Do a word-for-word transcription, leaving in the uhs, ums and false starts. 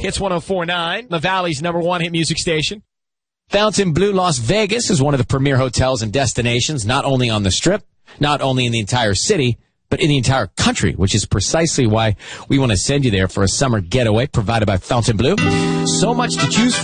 Hits one oh four point nine, the Valley's number one hit music station. Fontainebleau Las Vegas is one of the premier hotels and destinations, not only on the Strip, not only in the entire city, but in the entire country, which is precisely why we want to send you there for a summer getaway provided by Fontainebleau. So much to choose from.